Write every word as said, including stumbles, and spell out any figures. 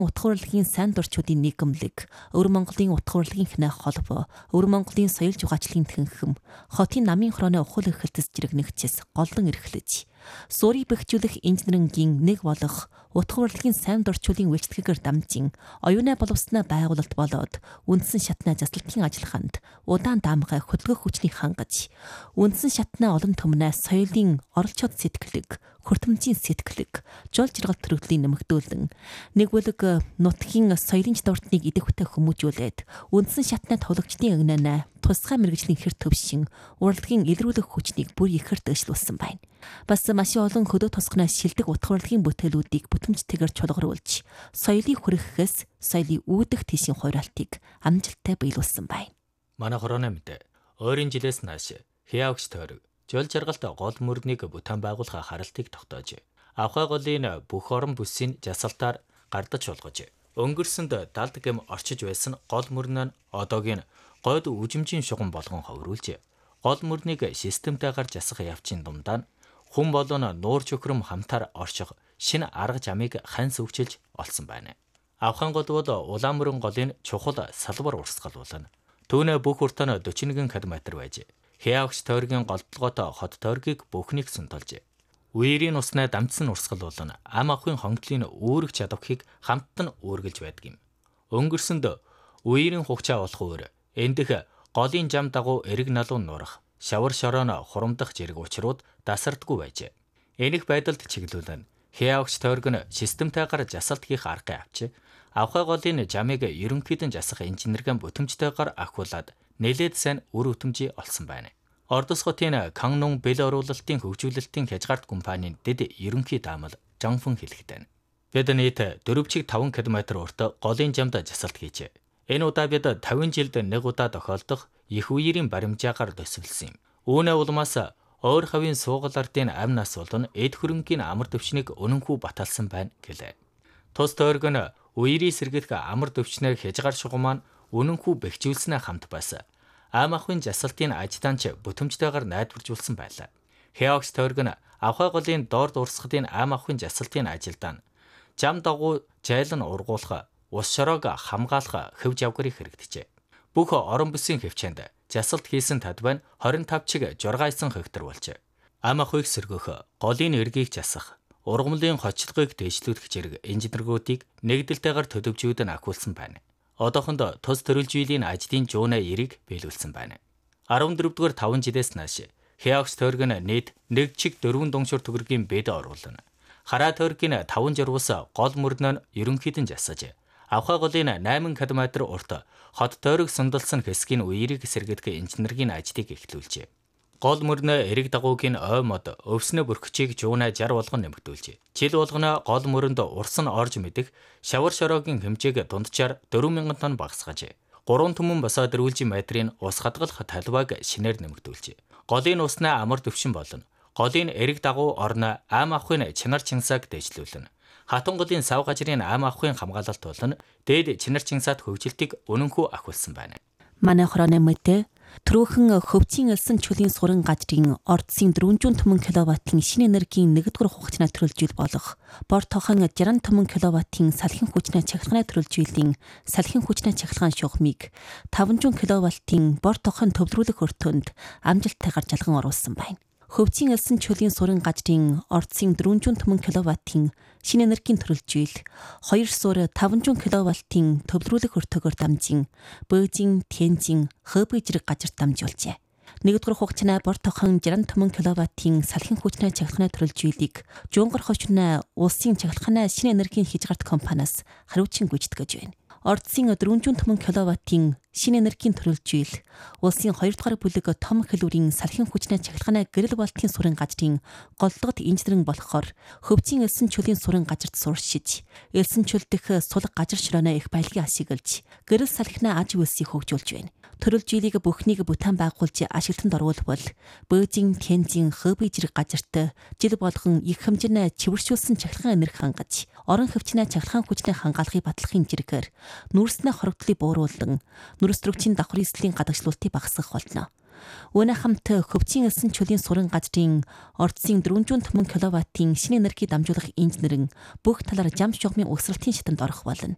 Утга урлагийн сайн дурчдын нийгэмлэг, Өвөр Монголын утга урлагийн хянах холбоо, Өвөр Монголын соёл жугаачлалын тэнхим, хотын намын хорооны ухуул эрхэлтэс жирэгнэгчэс голлон эрхлэж, суурийг бэхжүүлэх инженерингийн нэг болох утга урлагийн сайн дурчдын үйлчлэгээр дамжин, оюунаа боловсноо байгуулалт болоод үндсэн шатнаа заслалтын ажиллагаанд удаан даамгай хөдөлгөх хүчний хангаж, үндсэн шатнаа олон түмнээ соёлын оролцоод сэтгэлэг, хүртэмжийн сэтгэлэг, жол жаргал төрөлтлийн нэмэгдүүлэн, нэг бүлэг нутгийн соёлын дуртныг идэвхтэй хүмүүжүүлээд үндсэн шатнаа товлогчдын өгнөнөө тусгай мэргэжлийн хэр төвшин урлагийн илрүүлэх хүчнийг бүр ихээр дэвшлүүлсэн байна. Бас маш олон хөдөө тосгоноос шилдэг утга урлагийн бүтээлүүдийг бүтэмжтэйгээр чулгаруулж, соёлыг хүргэхээс соёлыг үүдэх тийшийн хууралтыг амжилттай биелүүлсэн байна. Манай хорооны мэдээ ойрын жилээс нааш хяагч тойрог жол жаргалт гол мөрнийг бүтээн байгуулах харалтыг тогтоож, авхай голын бүх орон бүсийн жасалтаар гардаж болгож, өнгөрсөнд далд гэм орчиж байсан гол мөрн нь одоогийн гойд үжимжийн шугам болгон ховруулж, гол мөрнийг системтэйгээр жасах явцын дундаа хүн болон нуур чөхрөм хамтаар орших шинэ арга замыг хань сүвчилж олсон байна. Авхан гол бол улаан мөрөн голын чухал салбар урсгал болно. Түүнээ бүх урт нь forty one километр байж, хяагч тойргийн голдлоготой хот тойргийг бүхнийг сунтолж, үерийн уснаа дамжсан урсгал болно. Ам ахын хонглын үүрэг чадварыг хамт нь үүргэлж байдаг юм. Өнгөрсөнд үерийн хугацаа болох өөр эндэх голын жам дагуу эрэг налуун нурах, шавар шорооно хурамдах зэрэг учрууд дасардгүй байжээ. Энэх байдалд чиглүүлэн хяагч тойрог нь системтэйгээр жасалт хийх аргыг авч, авхай голын жамыг ерөнхийдөн жасах инженерийн бүтэмжтэйгээр ахиулаад нэлээд сайн үр өтөмжий олсон байна. Ордос хотын Каннун бэл оруулалтын хөгжүүлэлтийн хязгаарт компанийн дэд ерөнхий даамал Жанфэн хэлэхдээ бид нийт four чиг five километр урт голын жамд жасалт хийжээ. Энэ удаа бид fifty жилд нэг удаа тохиолдох их үерийн баримжаагаар төсвөлсөн юм. Үүнээ улмаас ойр хавийн суугал ардын амь нас болон эд хөрөнгийн амар төвчнийг өнөнхүү баталсан байна гэлээ. Тус тойрог нь үерийн сэргийлэх амар төвчнээ хязгаар шугам маань өнөнхүү бэхжүүлснээ хамт байсан. Ам ахын жасалтын ажилтнаач бүтэмжтэйгээр найдваржуулсан байлаа. Хяагч тойрог нь авхай голын доор дурсгалын ам ахын жасалтын ажилтан жам дагуу жайлан ургуулах, ус шороог хамгаалах хэвж явгарыг хэрэгдэжээ. Бүх орон бүсийн хөвчөнд жасалт хийсэн тадбайн twenty-five чиг жургайсан хөгтөр болжээ. Ам ахыг сэргөх, голын эргийг жасах, ургамлын хоцлогыг дэвшлүүлэх зэрэг инженергуудыг нэгдэлтэйгээр төлөвжүүд нь ахиулсан байна. Одоохондоо тус төрөлжийллийн ажлын жуунаа эрийг биелүүлсэн байна. fourteen дугаар five жилээс нааш хяагч тойрог нь нийт one чиг four дунгшуур төгрөгийн бэд оруулна. Хараа тойргийн five журвус гол мөрнөө нь ерөнхийдөн жасаж, авхай голын eight километр урт хот тойрог сундалсан хэсгийн үерийг сэргийлэх инженерийн ажлыг эхлүүлжээ. Гол мөрнөө эрэг дагуугийн ой мод өвснө бүрхчийг жуунаа sixty болгон нэмэгдүүлжээ. Жил болгоно гол мөрөнд урс нь орж мэдэх шавар шороогийн хэмжээг дунджаар four thousand тонн багасгажээ. Гурван түмэн босоод ирүүлжийн метрийн ус хадгалах талбайг шинээр нэмэгдүүлжээ. Голын уснаа амар төвшин болно. Голын эрэг дагуу орно ам ахын чанар чинсааг дэвшлүүлнэ. Хатан голын сав гажрын ам ахын хамгаалалт болон дээд чанар чинсаад хөгжилтийг өнөнхүү ахиулсан байна. Манай хорооны мэдээ түрүүхэн хөвчийн элсэн чөлийн суран газрын ордсын four hundred five киловаттын шинэ энергийн нэгдүгээр хугацааны төрөлжил болох бор тохон sixty-five киловаттын салхин хүчний чахилгааны төрөлжийллийн салхин хүчний чахилгаан шугамыг five hundred киловаттын бор тохон төвлөрүүлэх өртөнд амжилттайгаар жалган оруулсан байна. Хөвчийн элсэн чөлийн суран газрын ордсын four hundred five киловаттын шинэ энергийн төрөлжийл two суур five hundred киловаттын төвлөрүүлэх өртөөгөөр дамжин Бөөжин, Тяньжин, Хэбэй зэрэг газарт дамжуулжээ. Нэгдүгээр хугацааны бор тохон sixty-five киловаттын салхин хүчний чахилгааны төрөлжийлийг Жунгар хошны улсын чахилгааны шинэ энергийн хязгаарт компаниас хариуцсан гүйцэтгэж байна. Ордсын four hundred five киловаттын шинэ энергийн төрөлжийл улсын two дугаар бүлэг том хэлбэрийн салхин хүчний чахилгааны гэрэл болтын суран газрын голлогот инженеринг болохоор хөвчийн элсэн чөлийн суран газарт сууршиж, элсэн чөл дэх сулга газар широоно их баялагын ашиглаж, гэрэл салхинаа аж үйлсийг хөгжүүлж байна. Төрөлжийлийг бүхнийг бүтээн байгуулж ашиглалтанд оруулбал Бөөжин, Тяньжин, Хэбэй зэрэг газарт жил болгон их хэмжээний чивэршүүлсэн чахилгаан энерги хангаж, орон хөвчний чахилгаан хүчний хангаалгыг батлахын зэрэгээр нүрснээ хорогдлыг бууруулан нүрс төрөгчийн давхар эслийн гадагшлуултыг багасгах болно. Үүний хамт хөвчийн элсэн чөлийн суран газрын ордсын four hundred five киловаттын шинэ энерги дамжуулах инженерин бүх талаар жам шугамын угсралтын шатанд орох болно.